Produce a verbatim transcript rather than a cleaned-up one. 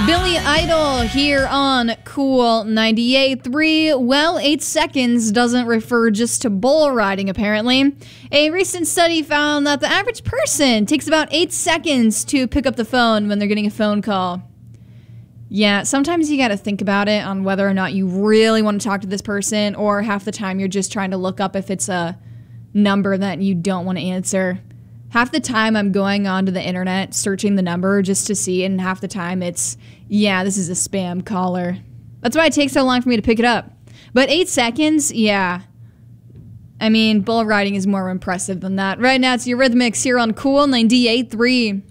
Billy Idol here on Cool ninety-eight point three. Well, eight seconds doesn't refer just to bull riding, apparently. A recent study found that the average person takes about eight seconds to pick up the phone when they're getting a phone call. Yeah, sometimes you gotta think about it on whether or not you really want to talk to this person, or half the time you're just trying to look up if it's a number that you don't want to answer. Half the time I'm going onto the internet, searching the number just to see, and half the time it's, yeah, this is a spam caller. That's why it takes so long for me to pick it up. But eight seconds, yeah. I mean, bull riding is more impressive than that. Right now, it's Eurythmics here on Cool ninety-eight point three.